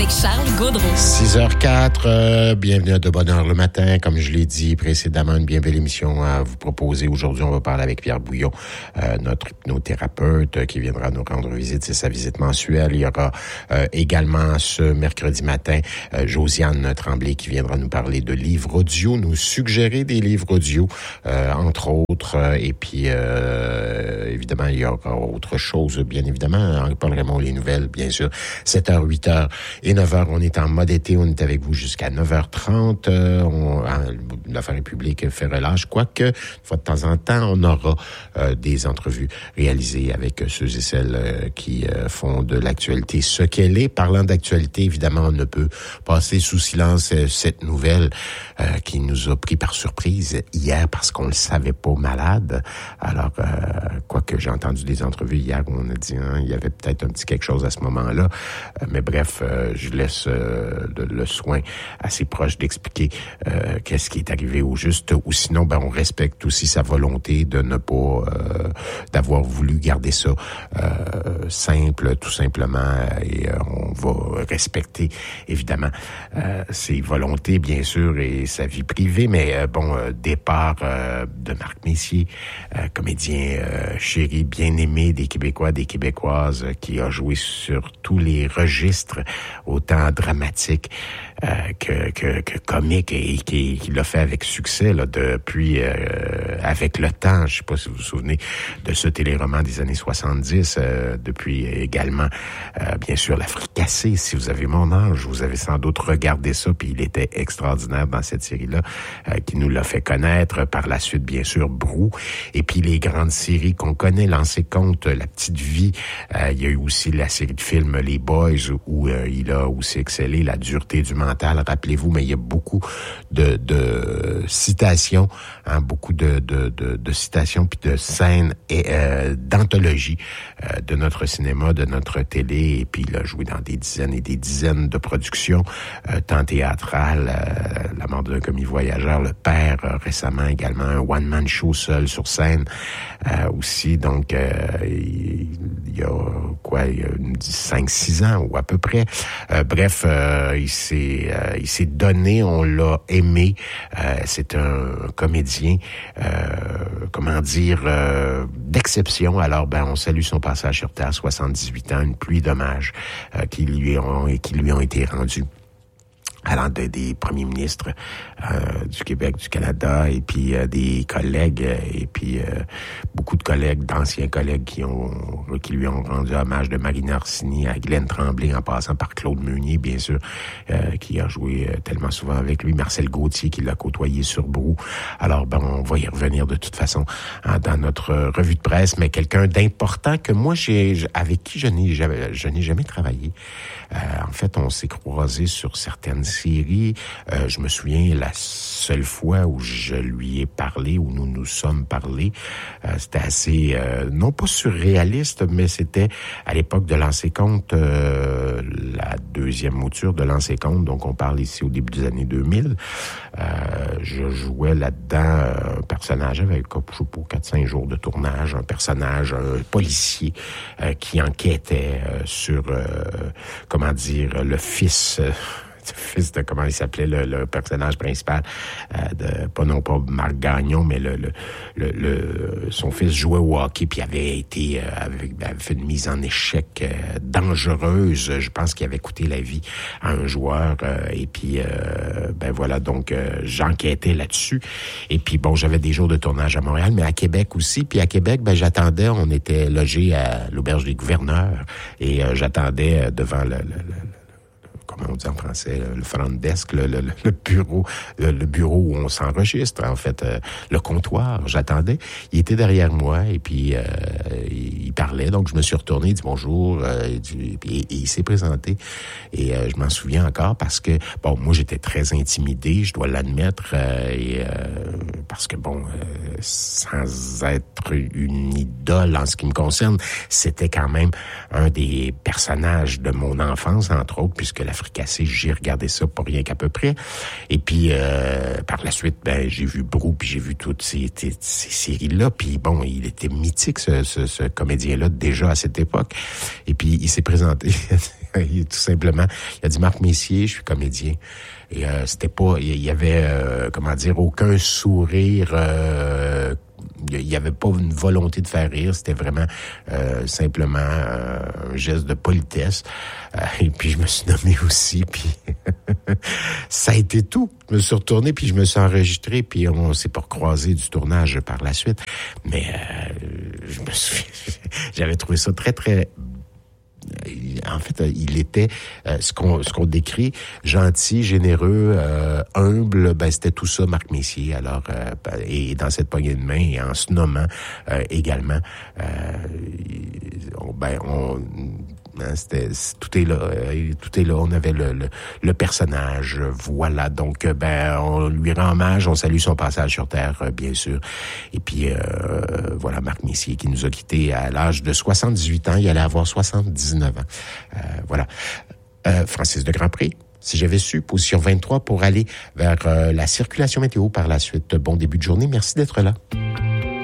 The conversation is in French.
avec Charles Gaudreau. 6h04, bienvenue à De Bonne Heure le matin. Comme je l'ai dit précédemment, une bien belle émission à vous proposer. Aujourd'hui, on va parler avec Pierre Bouillon, notre hypnothérapeute qui viendra nous rendre visite. C'est sa visite mensuelle. Il y aura également ce mercredi matin Josiane Tremblay qui viendra nous parler de livres audio, nous suggérer des livres audio, entre autres. Et puis, évidemment, il y aura autre chose, bien évidemment. Paul Raymond, les nouvelles, bien sûr. 7h, 8h et 9h. On est en mode été. On est avec vous jusqu'à 9h30. L'affaire publique fait relâche. Quoique, une fois de temps en temps, on aura des entrevues réalisées avec ceux et celles qui font de l'actualité ce qu'elle est. Parlant d'actualité, évidemment, on ne peut passer sous silence cette nouvelle qui nous a pris par surprise hier parce qu'on le savait pas malade. Alors, quoique j'ai entendu des entrevues hier où on a dit il y avait peut-être un petit quelque chose à ce moment-là. Mais bref, je laisse le soin assez proche d'expliquer qu'est-ce qui est arrivé au juste. Ou sinon, on respecte aussi sa volonté de ne pas d'avoir voulu garder ça simple, tout simplement. Et on va respecter, évidemment, ses volontés, bien sûr, et sa vie privée. Mais départ de Marc Messier, comédien chéri, bien aimé des Québécois, des Québécoises, qui a joué sur tous les registres, autant dramatique que comique, et qui l'a fait avec succès là, depuis Avec le temps. Je sais pas si vous vous souvenez de ce téléroman des années 70, depuis également bien sûr La Fricassée. Si vous avez mon âge, vous avez sans doute regardé ça, puis il était extraordinaire dans cette série-là, qui nous l'a fait connaître. Par la suite, bien sûr, Brou, et puis les grandes séries qu'on connaît, Lancer compte, La Petite Vie. Il y a eu aussi la série de films Les Boys, où il a aussi excellé, La dureté du mental, rappelez-vous, mais il y a beaucoup de citations, beaucoup de citations puis de scènes et d'anthologie de notre cinéma, de notre télé, et puis il a joué dans des dizaines et des dizaines de productions, tant théâtrales, La mort d'un commis voyageur, Le Père, récemment également un one-man show seul sur scène aussi. Donc il y a 5-6 ans ou à peu près. Bref, il s'est donné, on l'a aimé. C'est un comédien, d'exception. Alors, on salue son passage sur Terre, 78 ans, une pluie d'hommages qui lui ont été rendus allant des premiers ministres du Québec, du Canada, et puis des collègues, et puis beaucoup de collègues, d'anciens collègues qui lui ont rendu hommage, de Marina Orsini à Glenn Tremblay, en passant par Claude Meunier, bien sûr, qui a joué tellement souvent avec lui, Marcel Gauthier, qui l'a côtoyé sur Brou. Alors, on va y revenir de toute façon dans notre revue de presse, mais quelqu'un d'important que moi, avec qui je n'ai jamais travaillé. En fait, on s'est croisés sur certaines séries. Je me souviens, la seule fois où je lui ai parlé, où nous nous sommes parlé, c'était assez, non pas surréaliste, mais c'était à l'époque de Lancer compte, la deuxième mouture de Lancer compte, donc on parle ici au début des années 2000. Je jouais là-dedans un personnage avec, je sais pas, 4-5 jours de tournage, un policier qui enquêtait sur, le fils de, comment il s'appelait, le personnage principal, pas Marc Gagnon, mais son fils jouait au hockey, puis avait fait une mise en échec dangereuse. Je pense qu'il avait coûté la vie à un joueur, et puis voilà, donc j'enquêtais là-dessus. Et puis j'avais des jours de tournage à Montréal, mais à Québec aussi. Puis à Québec, j'attendais, on était logé à l'auberge des gouverneurs, et j'attendais devant comment on dit en français, le front desk, le bureau où on s'enregistre, en fait, le comptoir. J'attendais. Il était derrière moi, et puis il parlait, donc je me suis retourné, il dit bonjour, et il s'est présenté. Et je m'en souviens encore parce que, moi j'étais très intimidé, je dois l'admettre, parce que sans être une idole en ce qui me concerne, c'était quand même un des personnages de mon enfance, entre autres, puisque La Fricassée, j'ai regardé ça pas rien qu'à peu près. Et puis, par la suite, j'ai vu Brou, puis j'ai vu toutes ces séries-là. Puis il était mythique, ce comédien-là, déjà à cette époque. Et puis, il s'est présenté tout simplement. Il a dit, Marc Messier, je suis comédien. Et c'était pas, il y avait, aucun sourire. Il n'y avait pas une volonté de faire rire, c'était vraiment simplement un geste de politesse. Et puis je me suis nommé aussi, puis ça a été tout. Je me suis retourné, puis je me suis enregistré, puis on s'est pas recroisé du tournage par la suite. Mais j'avais trouvé ça très, très... En fait, il était ce qu'on décrit, gentil, généreux, humble. Ben c'était tout ça, Marc Messier. Alors, et dans cette poignée de main et en se nommant également, tout est là. On avait le personnage, voilà. Donc, on lui rend hommage, on salue son passage sur Terre, bien sûr. Et puis, voilà, Marc Messier qui nous a quittés à l'âge de 78 ans. Il allait avoir 79 ans. Voilà. Francis de Grandpré. Si j'avais su, position 23 pour aller vers la circulation météo par la suite. Bon début de journée. Merci d'être là.